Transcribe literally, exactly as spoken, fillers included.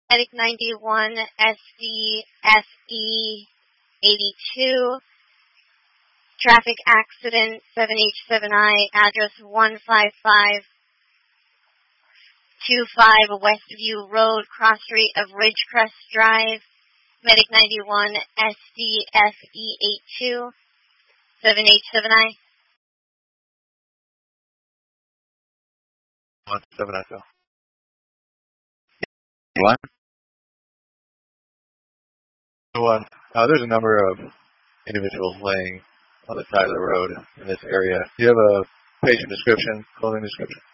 Medic ninety-one, S D F E eighty-two, traffic accident, seven H seven I, address one five five two five Westview Road, cross street of Ridgecrest Drive. Medic ninety-one, S D F E eighty-two, seven H seven I. one seven Echo. One? One. Uh, there's a number of individuals laying on the side of the road in this area. Do you have a patient description, clothing description?